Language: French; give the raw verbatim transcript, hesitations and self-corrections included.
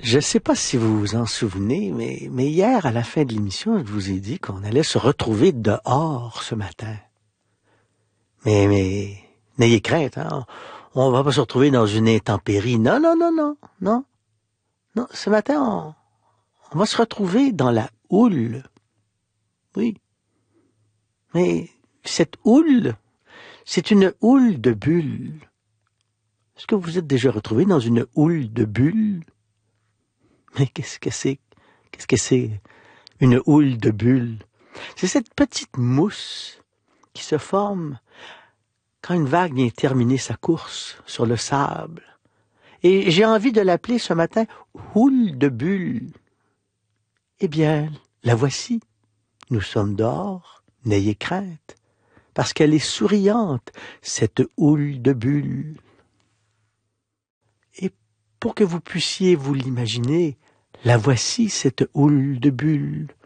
Je ne sais pas si vous vous en souvenez, mais, mais hier, à la fin de l'émission, je vous ai dit qu'on allait se retrouver dehors ce matin. Mais, mais, n'ayez crainte, hein? On va pas se retrouver dans une intempérie. Non, non, non, non, non. Non, ce matin, on, on va se retrouver dans la houle. Oui. Mais cette houle, c'est une houle de bulles. Est-ce que vous vous êtes déjà retrouvé dans une houle de bulles? Mais qu'est-ce que c'est? Qu'est-ce que c'est? Une houle de bulles. C'est cette petite mousse qui se forme quand une vague vient terminer sa course sur le sable. Et j'ai envie de l'appeler ce matin houle de bulles. Eh bien, la voici. Nous sommes dehors, n'ayez crainte, parce qu'elle est souriante, cette houle de bulles. Et pour que vous puissiez vous l'imaginer, la voici, cette houle de bulles.